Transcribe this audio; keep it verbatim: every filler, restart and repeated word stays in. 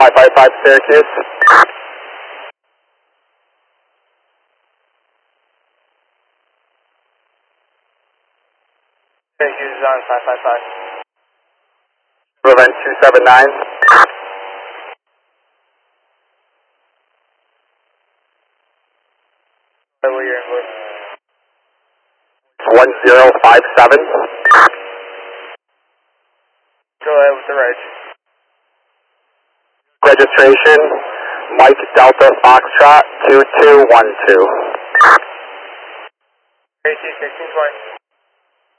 five five five Syracuse. Syracuse is on five five five. Revent two seven nine. What your invoice? one zero five seven. Go ahead with the reg. Registration, Mike Delta Foxtrot two two one two. A C sixteen twenty.